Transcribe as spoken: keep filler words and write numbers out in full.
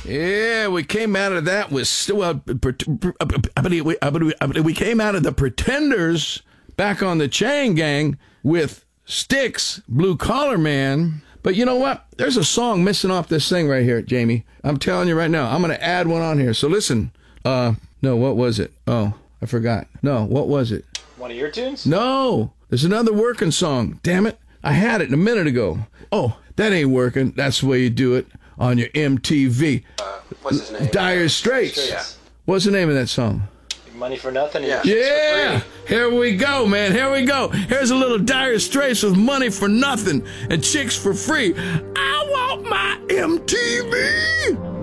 Yeah, we came out of that with well, we came out of the Pretenders back on the Chain Gang with Styx, Blue Collar Man. But you know what? There's a song missing off this thing right here, Jamie. I'm telling you right now. I'm going to add one on here. So listen. Uh, no, what was it? Oh, I forgot. No, what was it? One of your tunes? No, there's another working song. Damn it. I had it a minute ago. Oh, that ain't working. That's the way you do it on your M T V. Uh, what's his name? Dire Straits. Straits. What's the name of that song? Money for Nothing? Yeah. Yeah, here we go, man. Here we go. Here's a little Dire Straits with Money for Nothing and Chicks for Free. I want my M T V.